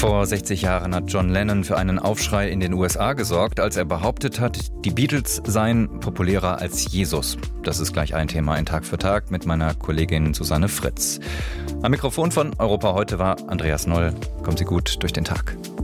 Vor 60 Jahren hat John Lennon für einen Aufschrei in den USA gesorgt, als er behauptet hat, die Beatles seien populärer als Jesus. Das ist gleich ein Thema in Tag für Tag mit meiner Kollegin Susanne Fritz. Am Mikrofon von Europa heute war Andreas Noll. Kommen Sie gut durch den Tag.